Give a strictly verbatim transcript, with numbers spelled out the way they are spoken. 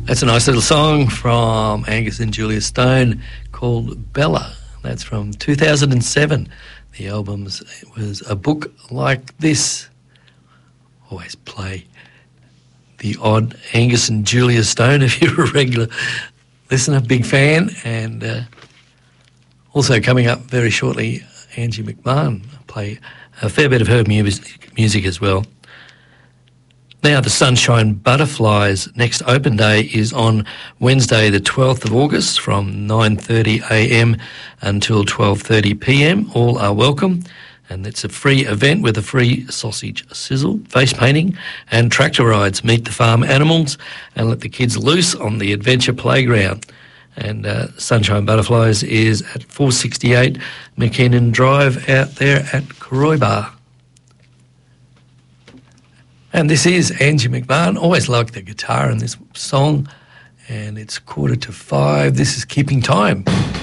That's a nice little song from Angus and Julia Stone called Bella. That's from two thousand seven. The album was A Book Like This. Always play the odd Angus and Julia Stone if you're a regular listener, big fan. And uh, also coming up very shortly, Angie McMahon. Play a fair bit of her music, music as well. Now, the Sunshine Butterflies' next open day is on Wednesday the twelfth of August from nine thirty a m until twelve thirty p m. All are welcome, and it's a free event with a free sausage sizzle, face painting and tractor rides. Meet the farm animals and let the kids loose on the adventure playground. And uh, Sunshine Butterflies is at four sixty-eight McKinnon Drive out there at Koroibar. And this is Angie McMahon. Always like the guitar in this song. And it's quarter to five. This is Keeping Time.